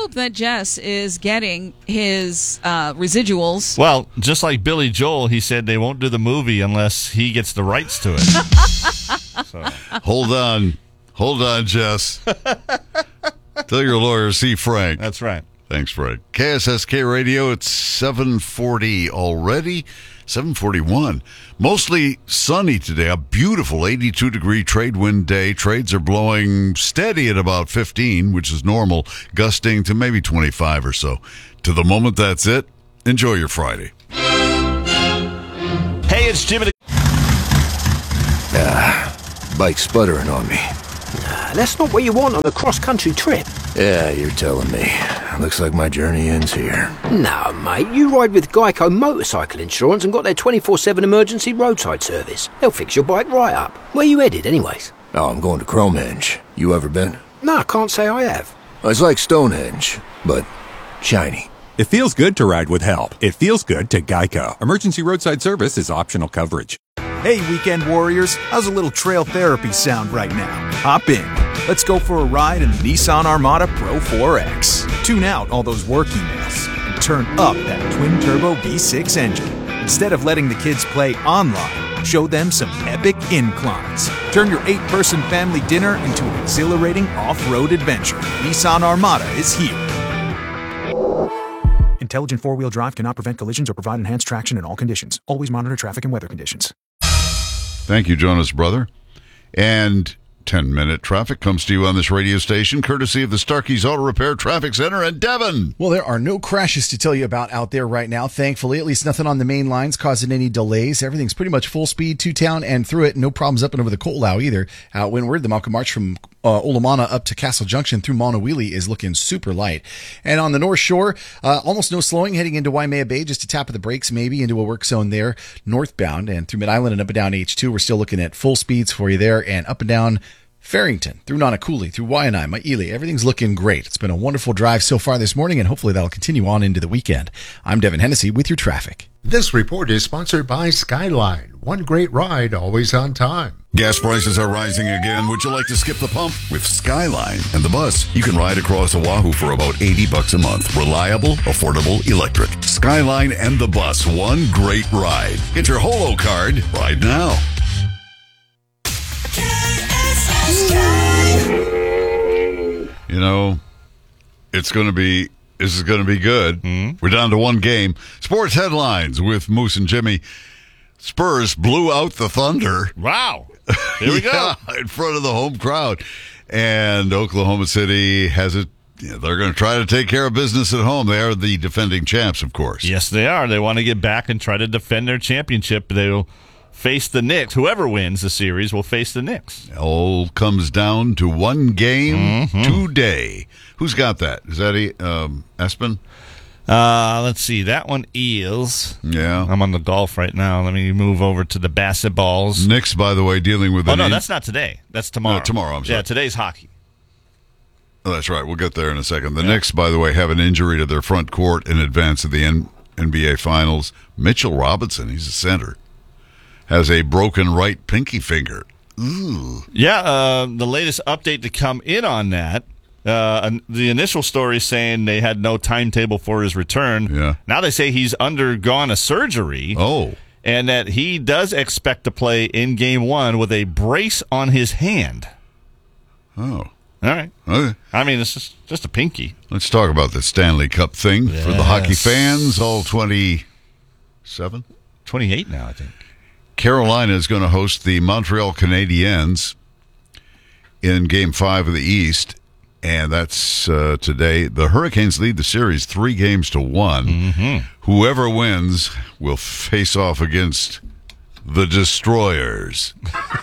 hope that Jess is getting his residuals. Well, just like Billy Joel, he said they won't do the movie unless he gets the rights to it. So. Hold on, Jess. Tell your lawyer, see Frank. That's right. Thanks, Frank. KSSK Radio, it's 7:40 already. 7:41. Mostly sunny today. A beautiful 82-degree trade wind day. Trades are blowing steady at about 15, which is normal, gusting to maybe 25 or so. To the moment that's it, enjoy your Friday. Hey, it's Jimmy. Bike's sputtering on me. That's not what you want on a cross-country trip. Yeah, you're telling me. Looks like my journey ends here. No, mate, you ride with Geico Motorcycle Insurance and got their 24/7 emergency roadside service. They'll fix your bike right up. Where you headed, anyways? Oh, I'm going to Cromehenge. You ever been? No, I can't say I have. It's like Stonehenge, but shiny. It feels good to ride with help. It feels good to Geico. Emergency roadside service is optional coverage. Hey, weekend warriors, how's a little trail therapy sound right now? Hop in. Let's go for a ride in the Nissan Armada Pro 4X. Tune out all those work emails and turn up that twin-turbo V6 engine. Instead of letting the kids play online, show them some epic inclines. Turn your 8-person family dinner into an exhilarating off-road adventure. Nissan Armada is here. Intelligent four-wheel drive cannot prevent collisions or provide enhanced traction in all conditions. Always monitor traffic and weather conditions. Thank you, Jonas, brother. And 10-minute traffic comes to you on this radio station, courtesy of the Starkey's Auto Repair Traffic Center in Devon. Well, there are no crashes to tell you about out there right now, thankfully. At least nothing on the main lines causing any delays. Everything's pretty much full speed to town and through it. No problems up and over the Colau either. Out windward, the Malcolm March from Olamana up to Castle Junction through Monowili is looking super light. And on the North Shore, almost no slowing heading into Waimea Bay, just a tap of the brakes maybe into a work zone there northbound. And through Mid-Island and up and down H2, we're still looking at full speeds for you there, and up and down Farrington, through Nanakuli, through Waianae, Maili. Everything's looking great. It's been a wonderful drive so far this morning, and hopefully that'll continue on into the weekend. I'm Devin Hennessy with your traffic. This report is sponsored by Skyline. One great ride, always on time. Gas prices are rising again. Would you like to skip the pump? With Skyline and the bus, you can ride across Oahu for about $80 a month. Reliable, affordable, electric. Skyline and the bus, one great ride. Get your Holo card right now. You know, this is going to be good. Mm-hmm. We're down to one game. Sports headlines with Moose and Jimmy. Spurs blew out the Thunder. Wow. Here we go. In front of the home crowd. And Oklahoma City has it. They're going to try to take care of business at home. They are the defending champs, of course. Yes, they are. They want to get back and try to defend their championship. They'll face the Knicks. Whoever wins the series will face the Knicks. It all comes down to one game today. Who's got that? Is that Espen? Let's see. That one is. Yeah. I'm on the golf right now. Let me move over to the basketballs. Knicks, by the way, dealing with. Oh no, that's not today. That's tomorrow. No, tomorrow. I'm sorry. Yeah, today's hockey. Oh, that's right. We'll get there in a second. The Knicks, by the way, have an injury to their front court in advance of the NBA Finals. Mitchell Robinson, he's a center, has a broken right pinky finger. Ooh. Yeah, the latest update to come in on that. The initial story saying they had no timetable for his return. Yeah. Now they say he's undergone a surgery. Oh. And that he does expect to play in Game 1 with a brace on his hand. Oh. All right. Okay. I mean, it's just a pinky. Let's talk about the Stanley Cup thing for the hockey fans. All 27? 28 now, I think. Carolina is going to host the Montreal Canadiens in Game 5 of the East, and that's today. The Hurricanes lead the series 3-1. Mm-hmm. Whoever wins will face off against the Destroyers.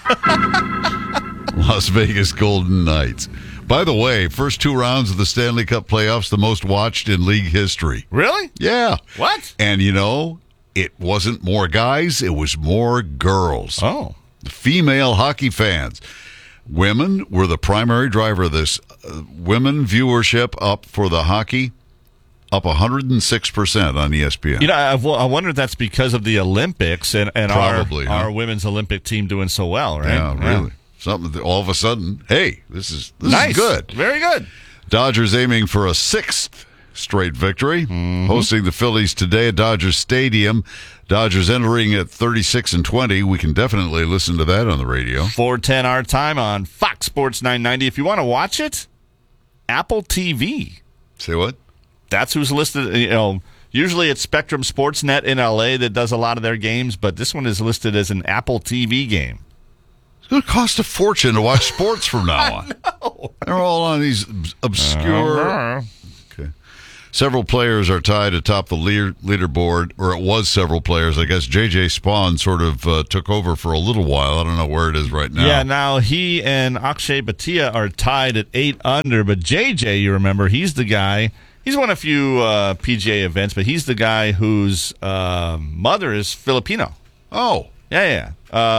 Las Vegas Golden Knights. By the way, first 2 rounds of the Stanley Cup playoffs, the most watched in league history. Really? Yeah. What? And it wasn't more guys, it was more girls. Oh. Female hockey fans. Women were the primary driver of this. Women viewership up for the hockey, up 106% on ESPN. I wonder if that's because of the Olympics and Probably, our women's Olympic team doing so well, right? Yeah, really. Something that all of a sudden, hey, this is nice. good. Very good. Dodgers aiming for a 6th straight victory, hosting the Phillies today at Dodger Stadium. Dodgers entering at 36-20. We can definitely listen to that on the radio. 4:10 our time on Fox Sports 990. If you want to watch it, Apple TV. Say what? That's who's listed. Usually it's Spectrum Sportsnet in LA that does a lot of their games, but this one is listed as an Apple TV game. It's going to cost a fortune to watch sports from now on. They're all on these obscure. Okay. Several players are tied atop the leaderboard, or it was several players. I guess J.J. Spawn sort of took over for a little while. I don't know where it is right now. Yeah, now he and Akshay Bhatia are tied at 8 under, but J.J., you remember, he's the guy. He's won a few PGA events, but he's the guy whose mother is Filipino. Oh. Yeah.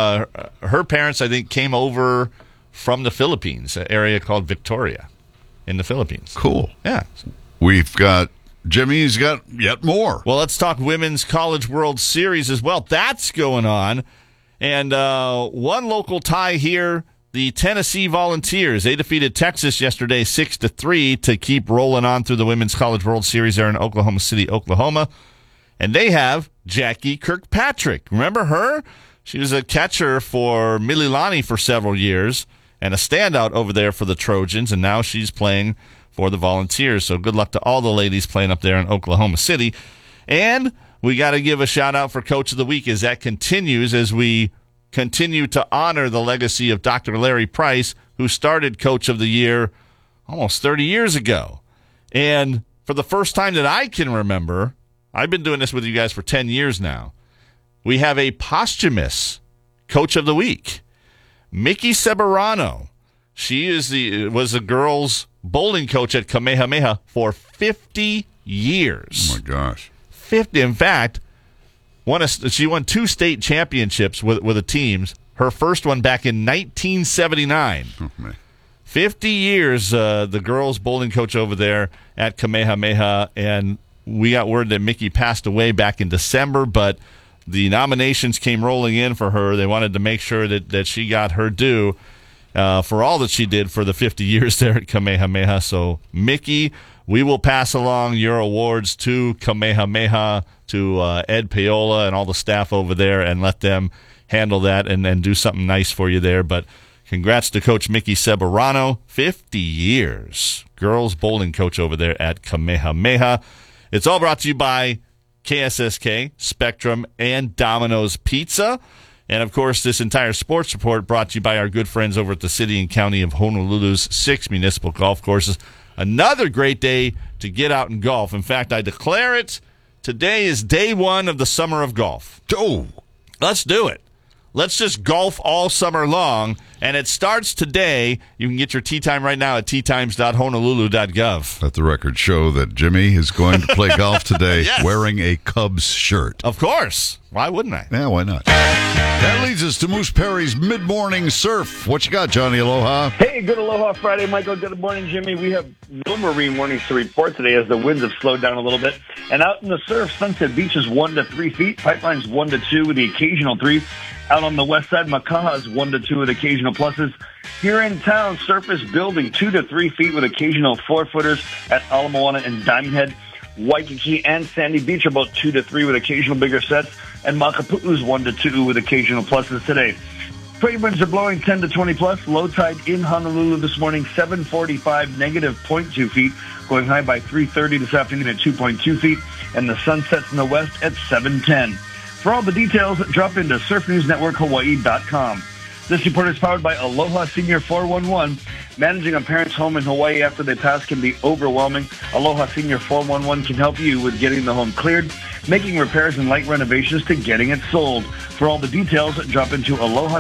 Her parents, I think, came over from the Philippines, an area called Victoria in the Philippines. Cool. Yeah. We've got Jimmy's got yet more. Well, let's talk Women's College World Series as well. That's going on. And one local tie here, the Tennessee Volunteers. They defeated Texas yesterday 6-3 to keep rolling on through the Women's College World Series there in Oklahoma City, Oklahoma. And they have Jackie Kirkpatrick. Remember her? She was a catcher for Mililani for several years and a standout over there for the Trojans, and now she's playing for the Volunteers. So good luck to all the ladies playing up there in Oklahoma City. And we got to give a shout-out for Coach of the Week as that continues, as we continue to honor the legacy of Dr. Larry Price, who started Coach of the Year almost 30 years ago. And for the first time that I can remember, I've been doing this with you guys for 10 years now, we have a posthumous Coach of the Week. Mickey Severano. She was the girls' bowling coach at Kamehameha for 50 years. Oh, my gosh. 50. In fact, she won 2 state championships with the teams. Her first one back in 1979. Oh, man. 50 years, the girls' bowling coach over there at Kamehameha, and we got word that Mickey passed away back in December, but the nominations came rolling in for her. They wanted to make sure that she got her due for all that she did for the 50 years there at Kamehameha. So, Mickey, we will pass along your awards to Kamehameha, to Ed Paola and all the staff over there, and let them handle that and do something nice for you there. But congrats to Coach Mickey Severano, 50 years. Girls bowling coach over there at Kamehameha. It's all brought to you by KSSK, Spectrum, and Domino's Pizza. And, of course, this entire sports report brought to you by our good friends over at the City and County of Honolulu's 6 municipal golf courses. Another great day to get out and golf. In fact, I declare it, today is day 1 of the summer of golf. Oh. Let's do it. Let's just golf all summer long, and it starts today. You can get your tee time right now at teatimes.honolulu.gov. Let the record show that Jimmy is going to play golf today Yes. wearing a Cubs shirt. Of course. Why wouldn't I? Yeah, why not? That leads us to Moose Perry's Mid-Morning Surf. What you got, Johnny Aloha? Hey, good Aloha Friday, Michael. Good morning, Jimmy. We have no marine warnings to report today as the winds have slowed down a little bit. And out in the surf, Sunset Beach is 1 to 3 feet. Pipeline's 1 to 2 with the occasional 3. Out on the west side, Makaha is 1 to 2 with occasional pluses. Here in town, surface building 2 to 3 feet with occasional 4-footers at Ala Moana and Diamond Head. Waikiki and Sandy Beach are about 2 to 3 with occasional bigger sets. And Makapu'u is 1 to 2 with occasional pluses today. Trade winds are blowing 10 to 20 plus. Low tide in Honolulu this morning, 7:45, negative 0.2 feet. Going high by 3:30 this afternoon at 2.2 feet. And the sun sets in the west at 7:10. For all the details, drop into surfnewsnetworkhawaii.com. This report is powered by Aloha Senior 411. Managing a parent's home in Hawaii after they pass can be overwhelming. Aloha Senior 411 can help you with getting the home cleared, making repairs and light renovations to getting it sold. For all the details, drop into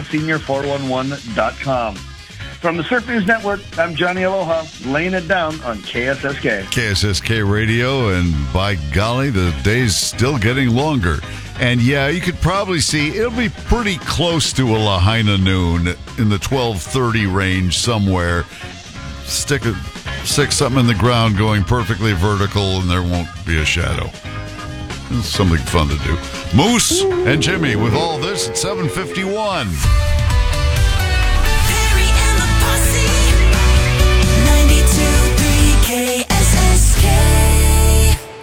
alohasenior411.com. From the Surf News Network, I'm Johnny Aloha, laying it down on KSSK. KSSK Radio, and by golly, the day's still getting longer. And yeah, you could probably see it'll be pretty close to a Lahaina noon in the 12:30 range somewhere. Stick something in the ground going perfectly vertical, and there won't be a shadow. It's something fun to do. Moose and Jimmy with all this at 7:51. Perry and the Posse, 92.3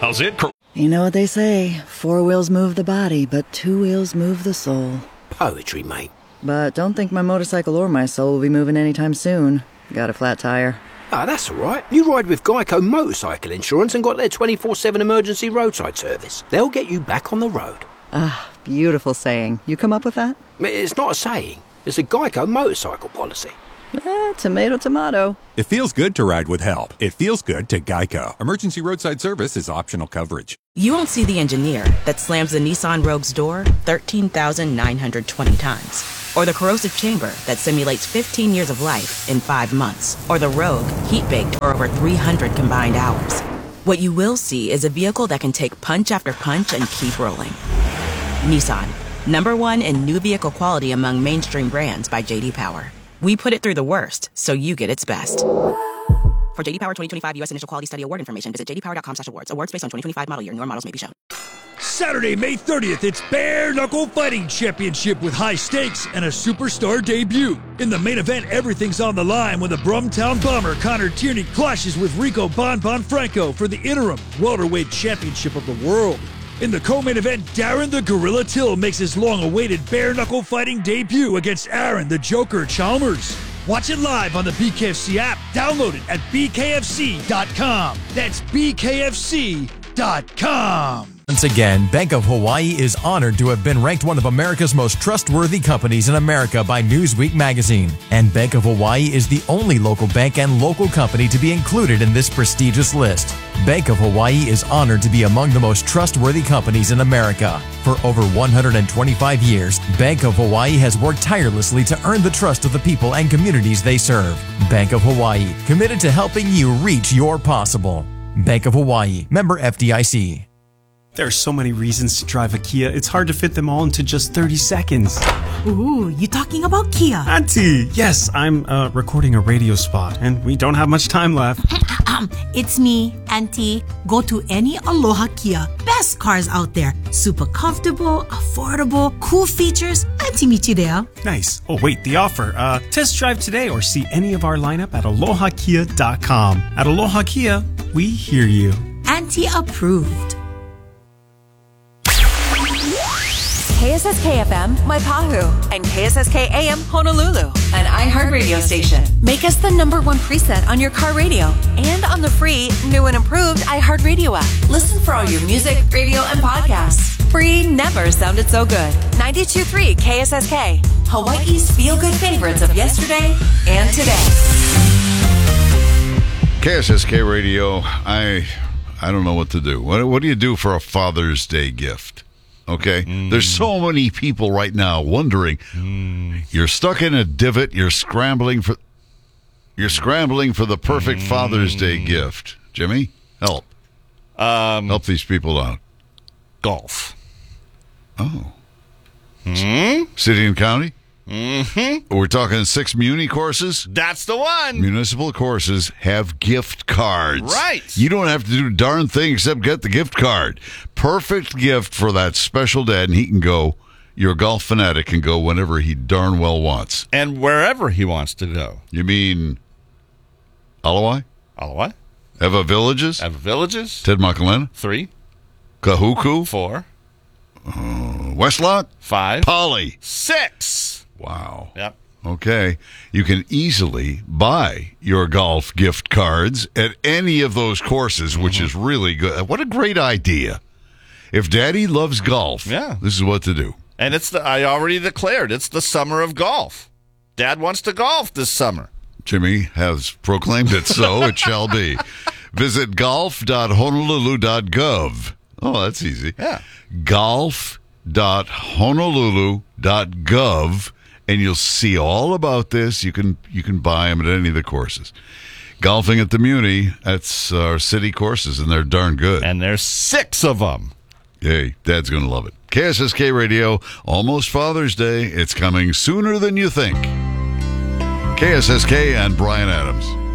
How's it? You know what they say, 4 wheels move the body, but 2 wheels move the soul. Poetry, mate. But don't think my motorcycle or my soul will be moving anytime soon. Got a flat tire. Ah, that's all right. You ride with Geico Motorcycle Insurance and got their 24/7 emergency roadside service. They'll get you back on the road. Ah, beautiful saying. You come up with that? It's not a saying. It's a Geico motorcycle policy. Tomato, tomato. It feels good to ride with help. It feels good to Geico. Emergency roadside service is optional coverage. You won't see the engineer that slams the Nissan Rogue's door 13,920 times. Or the corrosive chamber that simulates 15 years of life in 5 months. Or the Rogue heat-baked for over 300 combined hours. What you will see is a vehicle that can take punch after punch and keep rolling. Nissan, #1 in new vehicle quality among mainstream brands by J.D. Power. We put it through the worst, so you get its best. For J.D. Power 2025 U.S. Initial Quality Study Award information, visit jdpower.com/awards. Awards based on 2025 model year. Newer models may be shown. Saturday, May 30th, it's Bare Knuckle Fighting Championship with high stakes and a superstar debut. In the main event, everything's on the line when the Brumtown Bomber Connor Tierney clashes with Rico Bon Franco for the interim welterweight championship of the world. In the co-main event, Darren the Gorilla Till makes his long-awaited bare-knuckle fighting debut against Aaron the Joker Chalmers. Watch it live on the BKFC app. Download it at bkfc.com. That's bkfc.com. Once again, Bank of Hawaii is honored to have been ranked one of America's most trustworthy companies in America by Newsweek magazine. And Bank of Hawaii is the only local bank and local company to be included in this prestigious list. Bank of Hawaii is honored to be among the most trustworthy companies in America. For over 125 years, Bank of Hawaii has worked tirelessly to earn the trust of the people and communities they serve. Bank of Hawaii, committed to helping you reach your possible. Bank of Hawaii, member FDIC. There are so many reasons to drive a Kia, it's hard to fit them all into just 30 seconds. Ooh, you talking about Kia? Auntie! Yes, I'm recording a radio spot, and we don't have much time left. It's me, Auntie. Go to any Aloha Kia. Best cars out there. Super comfortable, affordable, cool features. Auntie meet you there. Nice. Oh, wait, the offer. Test drive today or see any of our lineup at alohakia.com. At Aloha Kia, we hear you. Auntie approved. KSSK FM, Maipahu, and KSSK AM, Honolulu, an iHeartRadio station. Make us the #1 preset on your car radio and on the free, new and improved iHeartRadio app. Listen for all your music, radio, and podcasts. Free never sounded so good. 92.3 KSSK, Hawaii's feel-good favorites of yesterday and today. KSSK Radio, I don't know what to do. What do you do for a Father's Day gift? Okay, there's so many people right now wondering. You're stuck in a divot. You're scrambling for the perfect Father's Day gift. Jimmy, help these people out. Golf. Oh, city and county. We're talking 6 muni courses. That's the one. Municipal courses have gift cards. Right. You don't have to do a darn thing except get the gift card. Perfect gift for that special dad, and he can go. Your golf fanatic can go whenever he darn well wants. And wherever he wants to go. You mean Alawai? Alawai. Eva Villages? Eva Villages. Ted Makalena? 3. Kahuku? 4. Westlock? 5. Polly? 6. Wow. Yep. Okay. You can easily buy your golf gift cards at any of those courses, which is really good. What a great idea. If Daddy loves golf, this is what to do. And I already declared, it's the summer of golf. Dad wants to golf this summer. Jimmy has proclaimed it so. It shall be. Visit golf.honolulu.gov. Oh, that's easy. Yeah. golf.honolulu.gov, and you'll see all about this. You can buy them at any of the courses. Golfing at the Muni, that's our city courses, and they're darn good. And there's 6 of them. Hey, Dad's going to love it. KSSK Radio, almost Father's Day. It's coming sooner than you think. KSSK and Brian Adams.